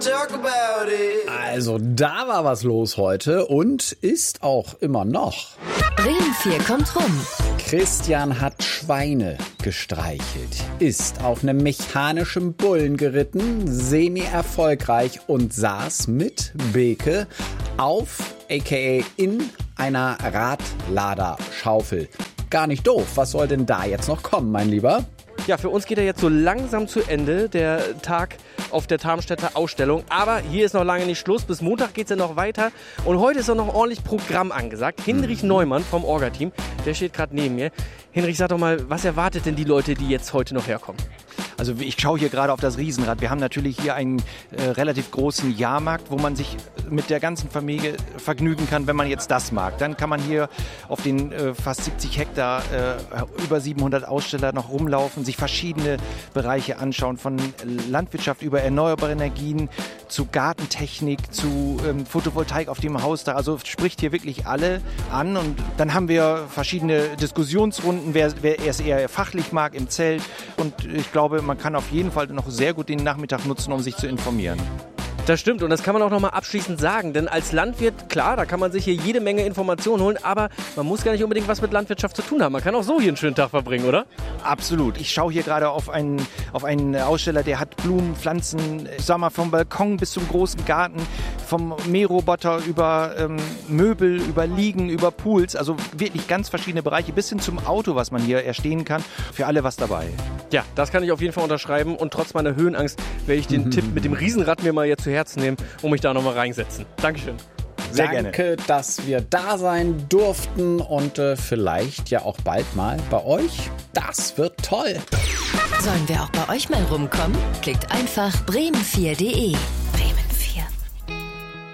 Also da war was los heute und ist auch immer noch. Bremen 4 kommt rum. Christian hat Schweine gestreichelt, ist auf einem mechanischen Bullen geritten, semi-erfolgreich und saß mit Beke auf, aka in einer Radladerschaufel. Gar nicht doof, was soll denn da jetzt noch kommen, mein Lieber? Ja, für uns geht er jetzt so langsam zu Ende, der Tag auf der Tarmstädter Ausstellung. Aber hier ist noch lange nicht Schluss. Bis Montag geht's ja noch weiter. Und heute ist auch noch ordentlich Programm angesagt. Hinrich Neumann vom Orga-Team, der steht gerade neben mir. Hinrich, sag doch mal, was erwartet denn die Leute, die jetzt heute noch herkommen? Also ich schaue hier gerade auf das Riesenrad. Wir haben natürlich hier einen relativ großen Jahrmarkt, wo man sich mit der ganzen Familie vergnügen kann, wenn man jetzt das mag. Dann kann man hier auf den fast 70 Hektar über 700 Aussteller noch rumlaufen, sich verschiedene Bereiche anschauen, von Landwirtschaft über erneuerbare Energien zu Gartentechnik, zu Photovoltaik auf dem Hausdach. Also spricht hier wirklich alle an. Und dann haben wir verschiedene Diskussionsrunden, wer es eher fachlich mag im Zelt. Und ich glaube, man kann auf jeden Fall noch sehr gut den Nachmittag nutzen, um sich zu informieren. Das stimmt und das kann man auch noch mal abschließend sagen, denn als Landwirt, klar, da kann man sich hier jede Menge Informationen holen, aber man muss gar nicht unbedingt was mit Landwirtschaft zu tun haben. Man kann auch so hier einen schönen Tag verbringen, oder? Absolut. Ich schaue hier gerade auf einen Aussteller, der hat Blumen, Pflanzen, ich sag mal vom Balkon bis zum großen Garten, vom Mähroboter über Möbel, über Liegen, über Pools, also wirklich ganz verschiedene Bereiche, bis hin zum Auto, was man hier erstehen kann. Für alle was dabei. Ja, das kann ich auf jeden Fall unterschreiben und trotz meiner Höhenangst werde ich den Tipp mit dem Riesenrad mir mal jetzt zu Herzen nehmen und mich da nochmal reinsetzen. Dankeschön. Sehr gerne. Danke, dass wir da sein durften und vielleicht ja auch bald mal bei euch. Das wird toll. Sollen wir auch bei euch mal rumkommen? Klickt einfach bremen4.de.